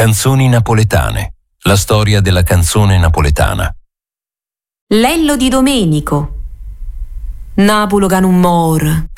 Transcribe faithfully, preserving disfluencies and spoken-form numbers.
Canzoni napoletane. La storia della canzone napoletana. Lello di Domenico. Napulo che non mor.